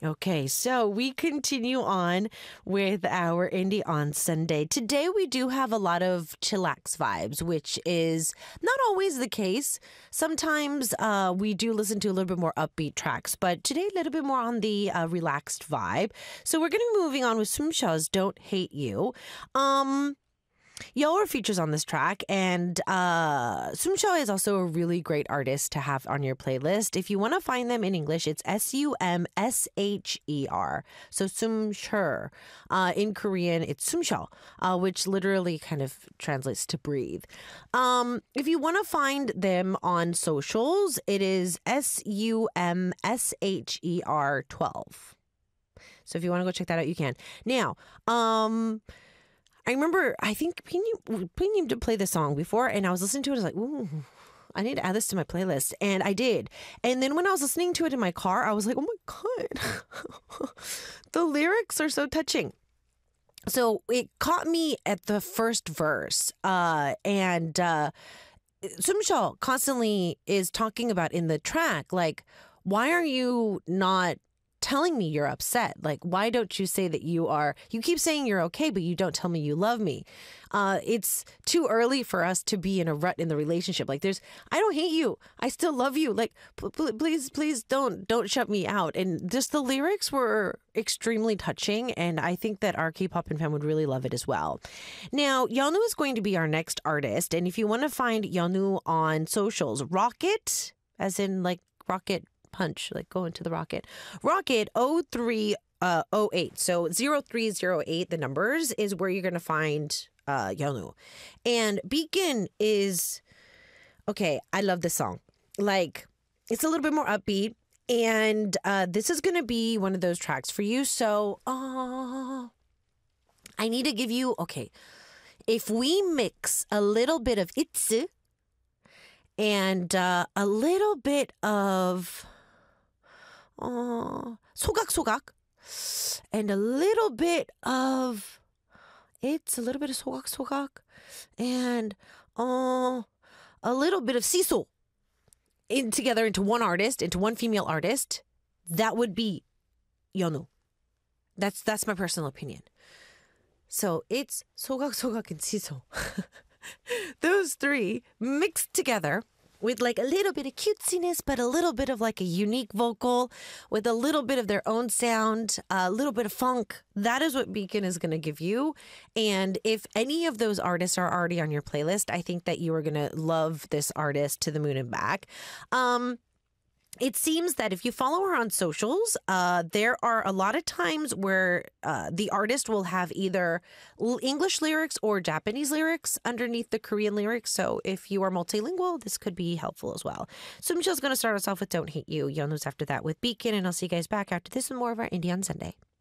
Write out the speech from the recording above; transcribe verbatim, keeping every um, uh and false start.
Okay, so we continue on with our Indie on Sunday. Today we do have a lot of chillax vibes, which is not always the case. Sometimes uh, we do listen to a little bit more upbeat tracks, but today a little bit more on the uh, relaxed vibe. So we're going to be moving on with Sumsha's Don't Hate You. Um... Yeol features on this track, and uh, Sumsho is also a really great artist to have on your playlist. If you want to find them in English, it's S U M S H E R. So Sumsher. Uh, in Korean, it's Sumsho, uh, which literally kind of translates to breathe. Um, if you want to find them on socials, it is S U M S H E R twelve. So if you want to go check that out, you can. Now, um... I remember, I think Pinyin did play this song before, and I was listening to it, I was like, ooh, I need to add this to my playlist. And I did. And then when I was listening to it in my car, I was like, oh my God, the lyrics are so touching. So it caught me at the first verse. Uh, and uh, Sumsho constantly is talking about in the track, like, why are you not telling me you're upset? Like, why don't you say that you are, you keep saying you're okay, but you don't tell me you love me. Uh, it's too early for us to be in a rut in the relationship. Like there's, I don't hate you. I still love you. Like, p- p- please, please don't, don't shut me out. And just the lyrics were extremely touching. And I think that our K-pop fan would really love it as well. Now, Yeonu is going to be our next artist. And if you want to find Yeonu on socials, Rocket, as in like Rocket Punch, like go into the rocket. Rocket oh three oh eight. So zero three zero eight, the numbers, is where you're going to find uh, Yeonu. And Beacon is, okay, I love this song. Like, it's a little bit more upbeat. And uh, this is going to be one of those tracks for you. So, uh, I need to give you, okay, if we mix a little bit of itsu and uh, a little bit of 어, 소각소각, and a little bit of, it's a little bit of 소각소각, and uh, a little bit of siso in together into one artist, into one female artist, that would be Yeonu. That's that's my personal opinion. So it's 소각소각 and siso. Those three mixed together with like a little bit of cutesiness, but a little bit of like a unique vocal with a little bit of their own sound, a little bit of funk. That is what Beacon is going to give you. And if any of those artists are already on your playlist, I think that you are going to love this artist to the moon and back. Um, It seems that if you follow her on socials, uh, there are a lot of times where uh, the artist will have either English lyrics or Japanese lyrics underneath the Korean lyrics. So if you are multilingual, this could be helpful as well. So Michelle's going to start us off with Don't Hate You. Yeonu's after that with Beacon. And I'll see you guys back after this and more of our Indie on Sunday.